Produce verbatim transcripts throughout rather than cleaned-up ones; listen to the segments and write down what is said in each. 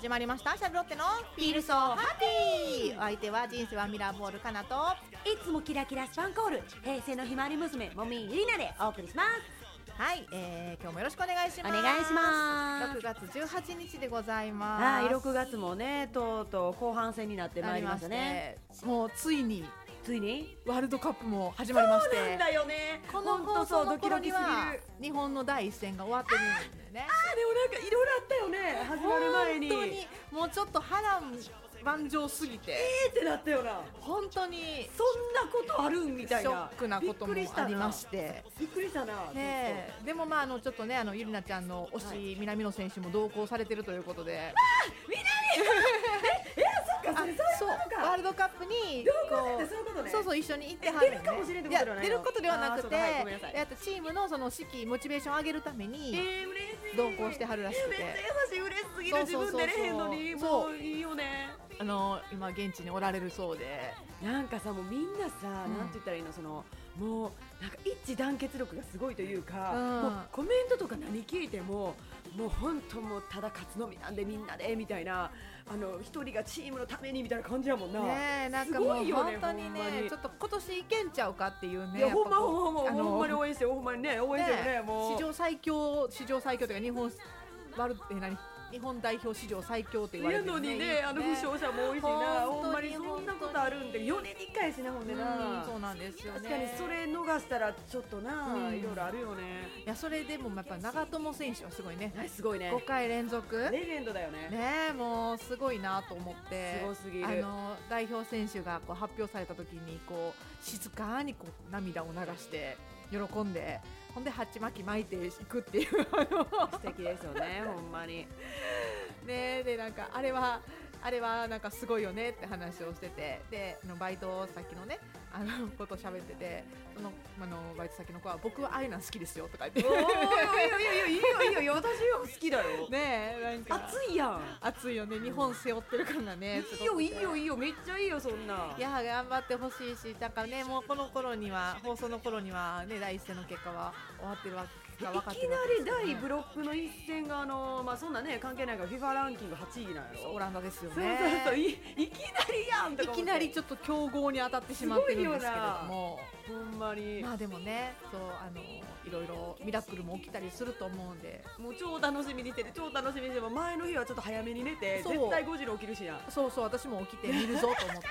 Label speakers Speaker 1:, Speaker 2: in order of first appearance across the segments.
Speaker 1: 始まりました。シャルロッテのフィールソーハッピー。お相手は人生はミラーボールかなと、
Speaker 2: いつもキラキラスパンコール平成のひまわり娘もみりなでお送りします。
Speaker 1: はい、えー、今日もよろしくお願いします。
Speaker 2: お願いします。
Speaker 1: ろくがつじゅうはちにちでございます。
Speaker 2: はい、ろくがつもねとうとう後半戦になってまいりましたね。
Speaker 1: もうついに
Speaker 2: ついに
Speaker 1: ワールドカップも始まりまして、
Speaker 2: そうなんだよね。
Speaker 1: この放送の頃には日本の第一戦が終わってるんですよね。
Speaker 2: あーでもなんかいろいろあったよね、始まる前に。
Speaker 1: 本当にもうちょっと波乱万丈すぎて
Speaker 2: えーってなったよな。
Speaker 1: 本当に
Speaker 2: そんなことあるんみたいな
Speaker 1: ショックなこともありまして、
Speaker 2: びっくりしたな。
Speaker 1: ねえ、でもまああのちょっとね、あのゆりなちゃんの推し、はい、南野選手も同行されてるということで、
Speaker 2: あ南えそっか、それそういうことか。
Speaker 1: ワールドカップに
Speaker 2: こうそういうことね。
Speaker 1: そうそう一緒に行ってはる、ね、
Speaker 2: 出るかもしれんってことではないの。
Speaker 1: 出ることではなくて、
Speaker 2: はい、
Speaker 1: あとチームのその士気モチベーションを上げるために同行してはるらしくて、
Speaker 2: めっちゃ優しい、嬉しすぎる。自分出れへんのにもういいよね。
Speaker 1: あの今現地におられるそうで、
Speaker 2: なんかさもうみんなさ、うん、なんて言ったらいいの、そのもうなんか一致団結力がすごいというか、うん、もうコメントとか何聞いてももう本当もうただ勝つのみなんでみんなでみたいな、あの一人がチームのためにみたいな感じやもんな。
Speaker 1: ねえ、なんかもう本当にね、ちょっと今年いけんちゃうかっていうね。
Speaker 2: いやほんまほんまほんまほんまに応援してほんまにね応援してよね。
Speaker 1: ね、
Speaker 2: もう
Speaker 1: 史上最強史上最強というか日本ワールドえ何日本代表史上最強って言われてる
Speaker 2: のにね、あの負傷者も多いしな、ほんまにそんなことあるんでよねんにいっかいしな、ほんでな。
Speaker 1: そうなんですよね。
Speaker 2: 確かにそれ逃したらちょっとな、いろいろあるよね。
Speaker 1: いやそれでもやっぱ長友選手はすごいね。
Speaker 2: すごいね。
Speaker 1: ごかい連続
Speaker 2: レジェンドだよね。
Speaker 1: ね、もうすごいなと思って、
Speaker 2: すごすぎる。
Speaker 1: あの代表選手がこう発表された時にこう静かにこう涙を流して喜んで、ほんで鉢巻き巻いていくっていう
Speaker 2: 素敵ですよね、ほんまに
Speaker 1: ね。でなんかあれはあれはなんかすごいよねって話をしてて、でのバイト先のねあのこと喋ってて、そのあのバイト先の子は僕はああいうの好きですよとか言って、
Speaker 2: おーいやいやいやいいよいいよいいよ、私は好きだよ
Speaker 1: ねえ、なんか
Speaker 2: 熱いやん、
Speaker 1: 熱いよね、日本背負ってる感がね、
Speaker 2: いいよいいよいいよ、めっちゃいいよそんな。
Speaker 1: いや頑張ってほしいし、だからね、もうこの頃には放送の頃にはね第一戦の結果は終わってるわけが分かってるわけです、ね、
Speaker 2: いきなり大ブロックの一戦があのまあそんなね関係ないから フィファ ランキングはちいなんやろ。
Speaker 1: オランダですよね。
Speaker 2: そうそうそう、 い, いきなりやんとか
Speaker 1: いきなりちょっと強豪に当たってしまってるんですけれども、
Speaker 2: ほんまに
Speaker 1: まあでもね、そうあのいろいろミラクルも起きたりすると思うんで、
Speaker 2: もう超楽しみにしてて超楽しみにしてて、前の日はちょっと早めに寝て絶対ごじに起きるしな。
Speaker 1: そうそう、私も起きて見るぞと思って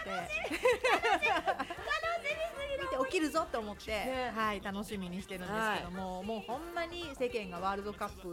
Speaker 1: 見て起きるぞと思って、ね、はい、楽しみにしてるんですけども、はい、もうほんまに世間がワールドカップ